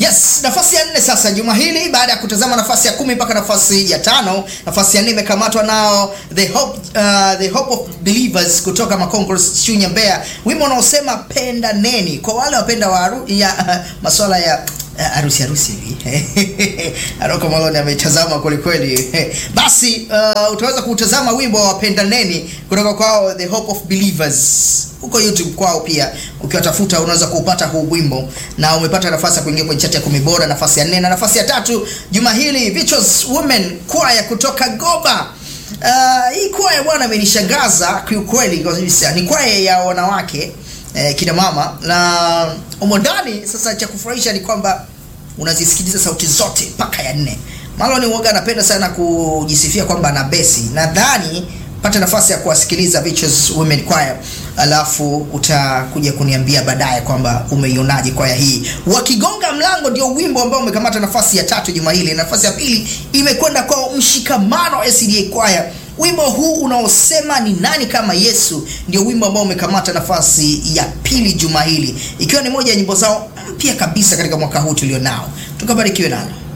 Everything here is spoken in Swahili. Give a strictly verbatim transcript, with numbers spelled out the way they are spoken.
Yes, nafasi ya nne sasa juma hili baada ya kutazama nafasi ya kumi mpaka nafasi ya tano. Nafasi ya nne imekamatwa nao The Hope uh, The Hope of Believers kutoka Makongoro Chunya Mbeya. Wimbo unaosema penda neni. Kwa wale wapenda wa aru, ya uh, masuala ya uh, harusi harusi hivi. Aroko Malone ametazama kweli kweli. Basi uh, utaweza kutazama wimbo wa penda neni kutoka kwao The Hope of Believers. Uko YouTube kwao pia. Ukiwatafuta unaweza kupata huu wimbo na umepata nafasi ya kuingia kwenye chati ya kumi bora. Nafasi ya nne na nafasi ya tatu juma hili Virtuous Women Choir kutoka Goba. Uh, hii choir bwana imenishangaza kiukweli kwa sababu ni choir ya wanawake eh, kina mama na umo ndani. Sasa cha kufurahisha ni kwamba unazisikiliza sauti zote mpaka ya nne. Malone huaga anapenda sana kujisifia kwamba ana besi. Nadhani pata nafasi ya kuwasikiliza Virtuous Women Choir, alafu utakuja kuniambia baadaye kwamba umeionaje kwaya hii. Wakigonga mlango ndio wimbo ambao umekamata nafasi ya tatu juma hili. Nafasi ya pili imekwenda kwa Mshikamano S D A Choir. Wimbo huu unaosema ni nani kama Yesu ndio wimbo ambao umekamata nafasi ya pili juma hili, ikiwa ni moja ya nyimbo zao mpya kabisa katika mwaka huu tulionao. Tukabarikiwe nalo.